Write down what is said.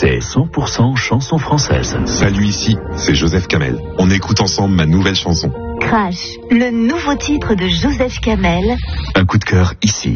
C'est 100% chanson française. Salut, ici, c'est Joseph Kamel. On écoute ensemble ma nouvelle chanson. Crash, le nouveau titre de Joseph Kamel. Un coup de cœur ici.